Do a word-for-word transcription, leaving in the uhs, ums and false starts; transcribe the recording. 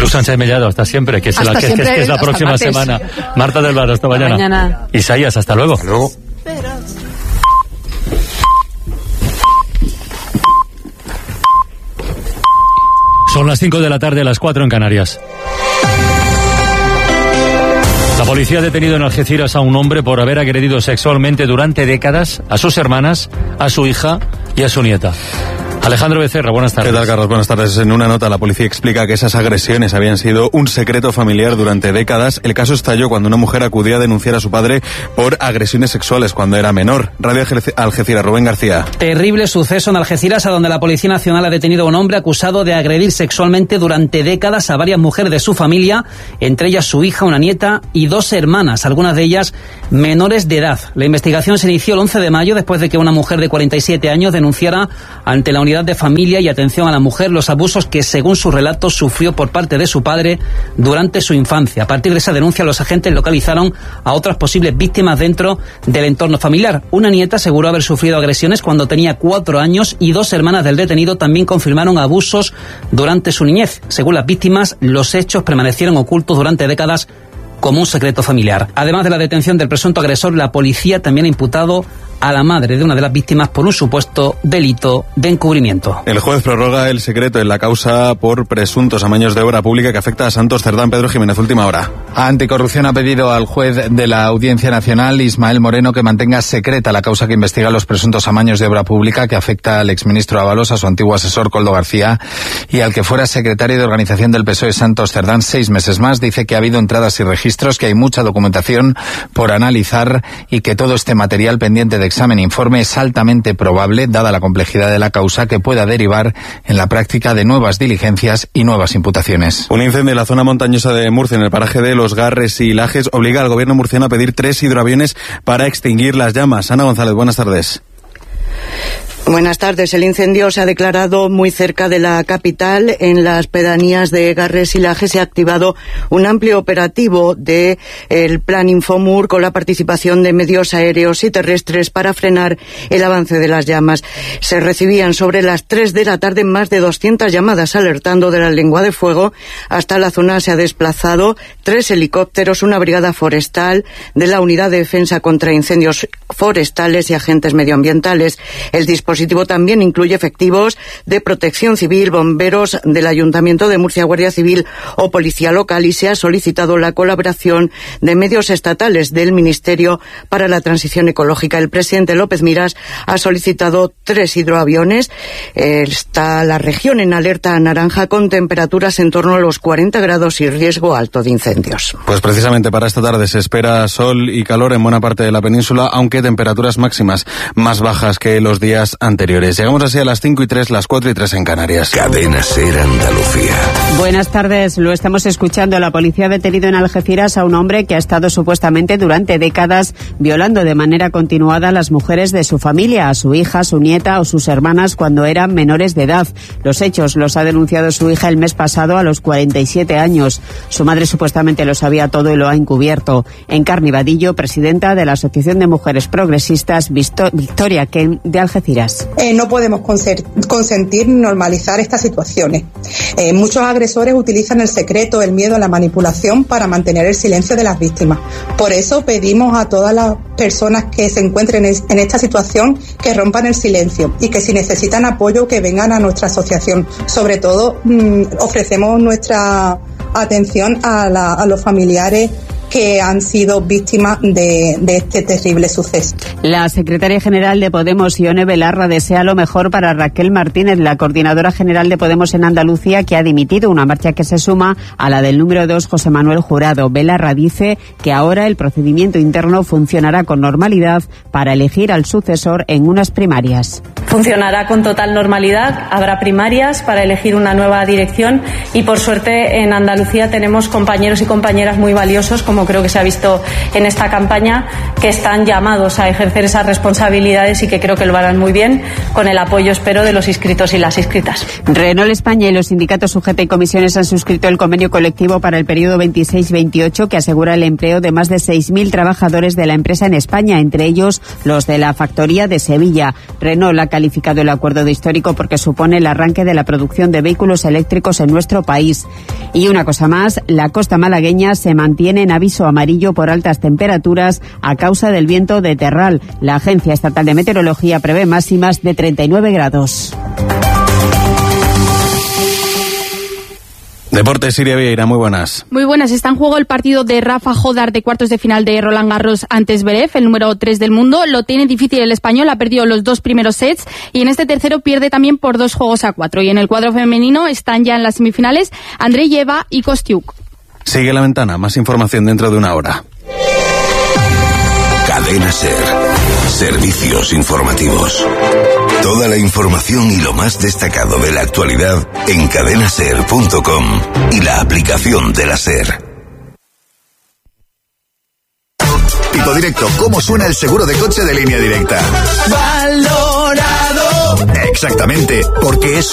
Luz Sánchez Mellado, hasta siempre, que es, la, que, siempre, que, que es la próxima martes. semana. Marta del Bar, hasta, hasta mañana. mañana. Isaías, hasta luego. Hasta luego. Son las cinco de la tarde, las cuatro en Canarias. La policía ha detenido en Algeciras a un hombre por haber agredido sexualmente durante décadas a sus hermanas, a su hija y a su nieta. Alejandro Becerra, buenas tardes. ¿Qué tal, Carlos? Buenas tardes. En una nota, la policía explica que esas agresiones habían sido un secreto familiar durante décadas. El caso estalló cuando una mujer acudía a denunciar a su padre por agresiones sexuales cuando era menor. Radio Algeciras, Rubén García. Terrible suceso en Algeciras, a donde la Policía Nacional ha detenido a un hombre acusado de agredir sexualmente durante décadas a varias mujeres de su familia, entre ellas su hija, una nieta y dos hermanas, algunas de ellas menores de edad. La investigación se inició el once de mayo después de que una mujer de cuarenta y siete años denunciara ante la unidad de familia y atención a la mujer los abusos que, según su relato, sufrió por parte de su padre durante su infancia. A partir de esa denuncia, los agentes localizaron a otras posibles víctimas dentro del entorno familiar. Una nieta aseguró haber sufrido agresiones cuando tenía cuatro años y dos hermanas del detenido también confirmaron abusos durante su niñez. Según las víctimas, los hechos permanecieron ocultos durante décadas como un secreto familiar. Además de la detención del presunto agresor, la policía también ha imputado a la madre de una de las víctimas por un supuesto delito de encubrimiento. El juez prorroga el secreto en la causa por presuntos amaños de obra pública que afecta a Santos Cerdán. Pedro Jiménez, última hora. Anticorrupción ha pedido al juez de la Audiencia Nacional, Ismael Moreno, que mantenga secreta la causa que investiga los presuntos amaños de obra pública que afecta al exministro Ábalos, a su antiguo asesor Koldo García y al que fuera secretario de organización del P S O E Santos Cerdán seis meses más. Dice que ha habido entradas y registros, que hay mucha documentación por analizar y que todo este material pendiente de examen e informe es altamente probable, dada la complejidad de la causa, que pueda derivar en la práctica de nuevas diligencias y nuevas imputaciones. Un incendio en la zona montañosa de Murcia, en el paraje de Los Garres y Lajes, obliga al gobierno murciano a pedir tres hidroaviones para extinguir las llamas. Ana González, buenas tardes. Buenas tardes. El incendio se ha declarado muy cerca de la capital. En las pedanías de Garres y Lajes se ha activado un amplio operativo del Plan Infomur con la participación de medios aéreos y terrestres para frenar el avance de las llamas. Se recibían sobre las tres de la tarde más de doscientas llamadas alertando de la lengua de fuego. Hasta la zona se ha desplazado tres helicópteros, una brigada forestal de la Unidad de Defensa contra Incendios Forestales y agentes medioambientales. El dispositivo El dispositivo también incluye efectivos de Protección Civil, bomberos del Ayuntamiento de Murcia, Guardia Civil o Policía Local, y se ha solicitado la colaboración de medios estatales del Ministerio para la Transición Ecológica. El presidente López Miras ha solicitado tres hidroaviones. Está la región en alerta naranja con temperaturas en torno a los cuarenta grados y riesgo alto de incendios. Pues precisamente para esta tarde se espera sol y calor en buena parte de la península, aunque temperaturas máximas más bajas que los días anteriores. Llegamos así a las cinco y tres, las cuatro y tres en Canarias. Cadena SER Andalucía. Buenas tardes, lo estamos escuchando. La policía ha detenido en Algeciras a un hombre que ha estado supuestamente durante décadas violando de manera continuada a las mujeres de su familia, a su hija, su nieta o sus hermanas cuando eran menores de edad. Los hechos los ha denunciado su hija el mes pasado a los cuarenta y siete años. Su madre supuestamente lo sabía todo y lo ha encubierto. Encarni Vadillo, presidenta de la Asociación de Mujeres Progresistas Victoria Ken de Algeciras. Eh, no podemos consentir normalizar estas situaciones. Eh, muchos agresores utilizan el secreto, el miedo, la manipulación para mantener el silencio de las víctimas. Por eso pedimos a todas las personas que se encuentren en esta situación que rompan el silencio y que si necesitan apoyo que vengan a nuestra asociación. Sobre todo mmm, ofrecemos nuestra atención a, la, a los familiares que han sido víctimas de, de este terrible suceso. La secretaria general de Podemos, Ione Belarra, desea lo mejor para Raquel Martínez, la coordinadora general de Podemos en Andalucía, que ha dimitido, una marcha que se suma a la del número dos, José Manuel Jurado. Belarra dice que ahora el procedimiento interno funcionará con normalidad para elegir al sucesor en unas primarias. Funcionará con total normalidad, habrá primarias para elegir una nueva dirección y por suerte en Andalucía tenemos compañeros y compañeras muy valiosos como como creo que se ha visto en esta campaña, que están llamados a ejercer esas responsabilidades y que creo que lo harán muy bien, con el apoyo, espero, de los inscritos y las inscritas. Renault España y los sindicatos U G T y comisiones han suscrito el convenio colectivo para el periodo veintiséis veintiocho que asegura el empleo de más de seis mil trabajadores de la empresa en España, entre ellos los de la factoría de Sevilla. Renault ha calificado el acuerdo de histórico porque supone el arranque de la producción de vehículos eléctricos en nuestro país. Y una cosa más, la costa malagueña se mantiene en aviso amarillo por altas temperaturas a causa del viento de Terral. La Agencia Estatal de Meteorología prevé máximas de treinta y nueve grados. Deportes, Siria Vieira, muy buenas. Muy buenas. Está en juego el partido de Rafa Jodar de cuartos de final de Roland Garros ante Zverev, el número tres del mundo. Lo tiene difícil el español, ha perdido los dos primeros sets y en este tercero pierde también por dos juegos a cuatro. Y en el cuadro femenino están ya en las semifinales Andreeva y Kostiuk. Sigue La Ventana, más información dentro de una hora. Cadena SER. Servicios informativos. Toda la información y lo más destacado de la actualidad en cadena ser punto com y la aplicación de la SER. Tipo Directo, ¿cómo suena el seguro de coche de Línea Directa? Valorado. Exactamente, porque es